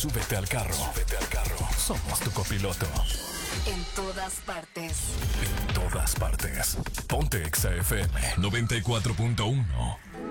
Súbete al carro. Súbete al carro. Somos tu copiloto. En todas partes. En todas partes. Ponte Exa FM 94.1.